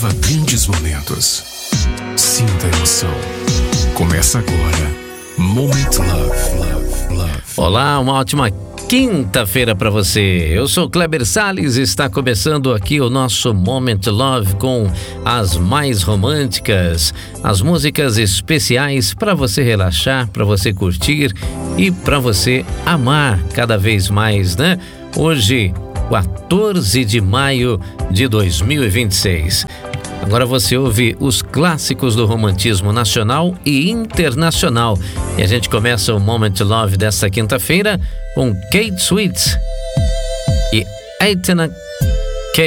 viva grandes momentos. Sinta a emoção. Começa agora. Moment Love. Olá, uma ótima quinta-feira para você. Eu sou Kleber Salles e está começando aqui o nosso Moment Love com as mais românticas, as músicas especiais para você relaxar, para você curtir e para você amar cada vez mais, né? Hoje, 14 de maio de 2026. Agora você ouve os clássicos do romantismo nacional e internacional. E a gente começa o Moment Love dessa quinta-feira com Kate Sweet e Aitana